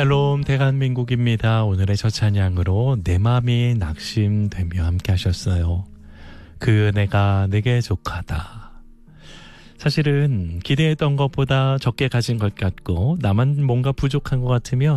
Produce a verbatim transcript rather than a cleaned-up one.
샬롬 대한민국입니다. 오늘의 첫 찬양으로 내 맘이 낙심되며 함께 하셨어요. 그 은혜가 내게 족하다. 사실은 기대했던 것보다 적게 가진 것 같고 나만 뭔가 부족한 것 같으면